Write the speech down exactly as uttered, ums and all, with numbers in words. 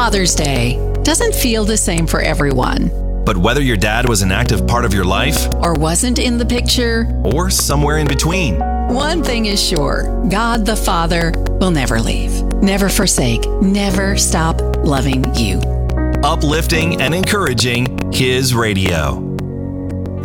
Father's Day doesn't feel the same for everyone. But whether your dad was an active part of your life, or wasn't in the picture, or somewhere in between, one thing is sure: God the Father will never leave, never forsake, never stop loving you. Uplifting and encouraging His radio.